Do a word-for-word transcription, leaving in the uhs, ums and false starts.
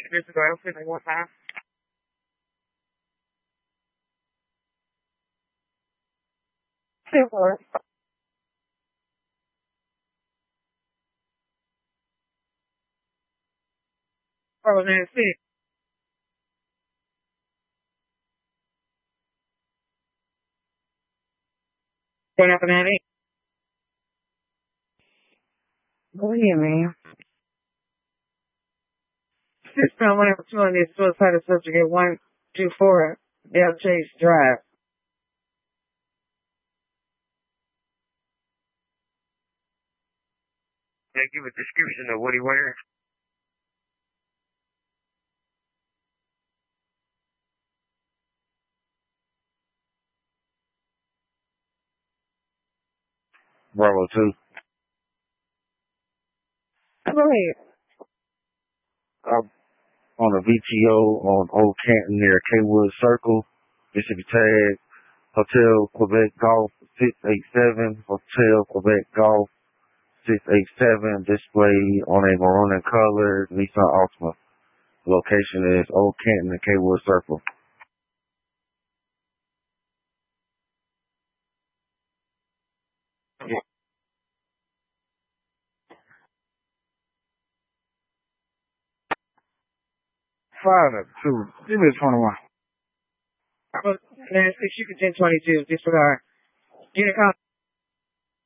disregard like one time. Super. Oh, man, see. What happened at eight? Go ahead, man. Six pound one two on this suicidal subject at one two four Dale Chase Drive. Yeah, give a description of what he wearing. Bravo two. Go ahead. I'm on a V T O on Old Canton near Kaywood Circle. Mississippi tag. Hotel Quebec Golf six eight seven. Hotel Quebec Golf six eight seven. Display on a maroon and colored Nissan Altima. Location is Old Canton and Kaywood Circle. Five two. Give me twenty-one. Man, six, you can ten twenty-two. Disregard. Get a call.